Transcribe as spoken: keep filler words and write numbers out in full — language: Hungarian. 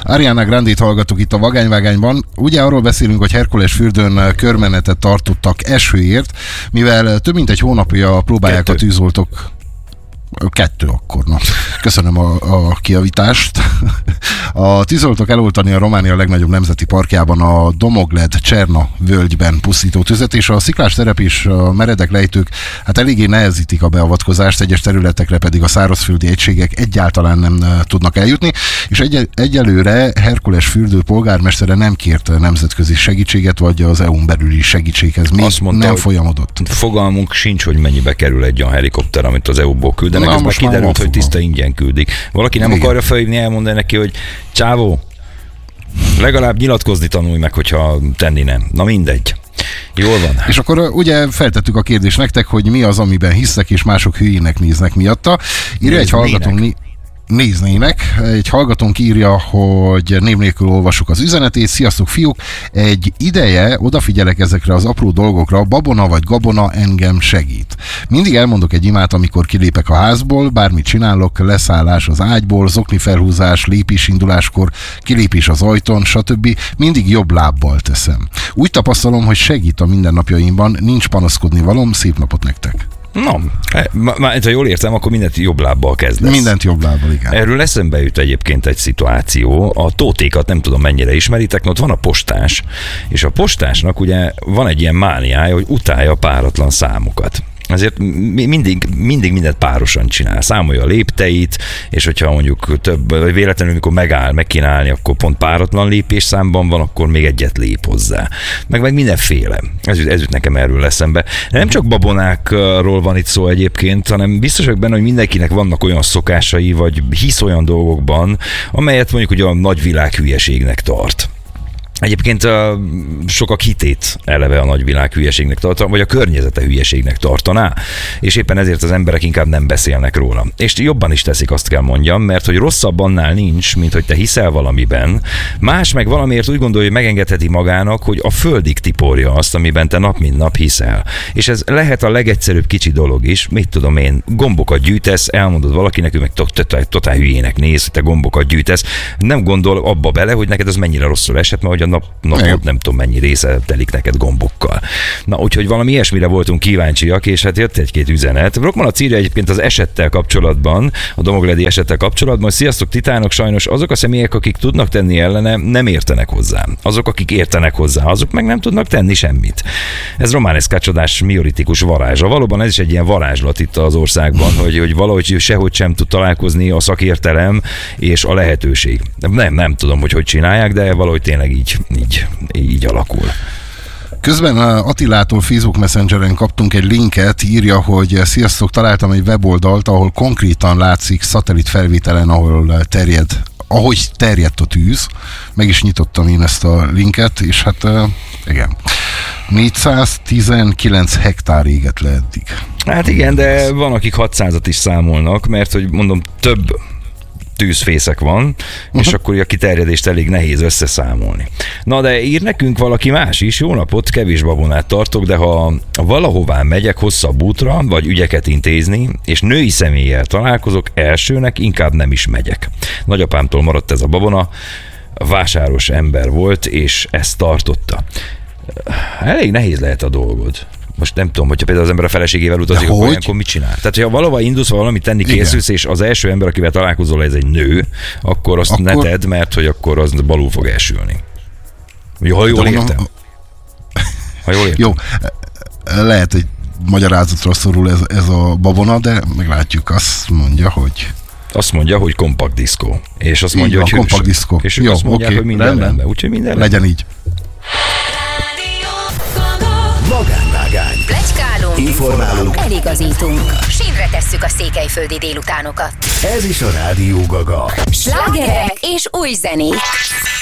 Ariana Grande-t hallgatok itt a Vagányvágányban. Ugye arról beszélünk, hogy Herkules fürdőn körmenetet tartottak esőért, mivel több mint egy hónapja próbálják Kettő. a tűzoltók. Kettő akkor, na. Köszönöm a, a kijavítást. A tűzoltók eloltani a Románia legnagyobb nemzeti parkjában a Domogled Cserna völgyben pusztító tüzet, és a sziklás terep és a meredek lejtők hát eléggé nehezítik a beavatkozást, egyes területekre pedig a szárazföldi egységek egyáltalán nem tudnak eljutni, és egy, egyelőre Herkules fürdő polgármestere nem kért nemzetközi segítséget, vagy az é u-n belüli segítséghez még mondta, nem folyamodott. Fogalmunk sincs, hogy mennyibe kerül egy olyan helikopter, amit az é u-ból küld. De nekem kiderült, hogy tiszta ingyen küldik. Valaki nem Igen. akarja felhívni, elmondani neki, hogy csávó, legalább nyilatkozni tanulj meg, hogyha tenni nem. Na mindegy. Jól van. És akkor ugye feltettük a kérdést nektek, hogy mi az, amiben hisznek, és mások hülyének néznek miatta. Írja egy hallgatónk... néznének. Egy hallgatónk írja, hogy név nélkül olvasok az üzenetét. Sziasztok, fiúk! Egy ideje odafigyelek ezekre az apró dolgokra, babona vagy gabona engem segít. Mindig elmondok egy imát, amikor kilépek a házból, bármit csinálok, leszállás az ágyból, zokni felhúzás, lépés induláskor, kilépés az ajtón, stb. Mindig jobb lábbal teszem. Úgy tapasztalom, hogy segít a mindennapjaimban, nincs panaszkodni valóm, szép napot nektek! Na, már ha jól értem, akkor mindent jobb lábbal kezdesz. Mindent jobb lábbal, igen. Erről eszembe jut egyébként egy szituáció. A tótékat nem tudom mennyire ismeritek, ott van a postás, és a postásnak ugye van egy ilyen mániája, hogy utálja a páratlan számokat. Ezért mindig, mindig mindent párosan csinál. Számolja a lépteit, és hogyha mondjuk több, vagy véletlenül, amikor megáll, meg kéne állni, akkor pont páratlan lépésszámban van, akkor még egyet lép hozzá. Meg, meg mindenféle. Ez, ez jut nekem erről eszembe. Nem csak babonákról van itt szó egyébként, hanem biztos vagyok benne, hogy mindenkinek vannak olyan szokásai, vagy hisz olyan dolgokban, amelyet mondjuk ugye a nagyvilág hülyeségnek tart. Egyébként a sokak hitét eleve a nagyvilág hülyeségnek tartaná, vagy a környezete hülyeségnek tartaná, és éppen ezért az emberek inkább nem beszélnek róla. És jobban is teszik, azt kell mondjam, mert hogy rosszabb annál nincs, mint hogy te hiszel valamiben, más meg valamiért úgy gondolja, hogy megengedheti magának, hogy a földig tiporja azt, amiben te nap mint nap hiszel. És ez lehet a legegyszerűbb kicsi dolog is, mit tudom én, gombokat gyűjtesz, elmondod valakinek, ő meg totál hülyének néz, hogy te gombokat gyűjtesz, nem gondol abba bele, hogy neked az mennyire rosszul esett, mert hogy a nap, napot nem tudom mennyi része telik neked gombokkal. Na, úgyhogy valami ilyesmire voltunk kíváncsiak, és hát jött egy-két üzenet. Rockmalac írja egyébként az esettel kapcsolatban, a domogledi esettel kapcsolatban, hogy sziasztok titánok, sajnos azok a személyek, akik tudnak tenni ellene, nem értenek hozzá. Azok, akik értenek hozzá, azok meg nem tudnak tenni semmit. Ez Romanesca csodás mioritikus varázsa. Valóban ez is egy ilyen varázslat itt az országban, hogy, hogy valahogy sehogy sem tud találkozni a szakértelem és a lehetőség. Nem, nem tudom, hogy hogy csinálják, de valahogy tényleg így Így, így alakul. Közben Attilától Facebook Messengeren kaptunk egy linket, írja, hogy sziasztok, találtam egy weboldalt, ahol konkrétan látszik szatellit felvételen, ahol terjed, ahogy terjedt a tűz. Meg is nyitottam én ezt a linket, és hát igen, négyszáztizenkilenc hektár égett le eddig. Hát igen, de van, akik hatszázat is számolnak, mert hogy mondom, több tűzfészek van, uh-huh. és akkor a kiterjedést elég nehéz összeszámolni. Na de ír nekünk valaki más is, jó napot, kevés babonát tartok, de ha valahová megyek hosszabb útra, vagy ügyeket intézni, és női személlyel találkozok, elsőnek inkább nem is megyek. Nagyapámtól maradt ez a babona, vásáros ember volt, és ezt tartotta. Elég nehéz lehet a dolgod. Most nem tudom, hogyha például az ember a feleségével utazik, akkor ilyenkor mit csinál? Tehát, ha valahol indulsz, valamit tenni készülsz, és az első ember, akivel találkozol, ez egy nő, akkor azt akkor... ne tedd, mert hogy akkor az balul fog elsülni. Ha jól értem. Ha jól értem. Jó, lehet, hogy magyarázatra szorul ez, ez a babona, de meglátjuk, azt mondja, hogy... Azt mondja, hogy kompakt diszkó. És azt mondja, van, hogy kompakt diszkó. És jó, azt mondják, okay, hogy minden rendben. rendben. Úgyhogy minden legyen rendben. így. Magánvágány. Pletykálunk, informálunk, eligazítunk. Sínre tesszük a székelyföldi délutánokat. Ez is a Rádió Gaga. Slágerek és új zenék.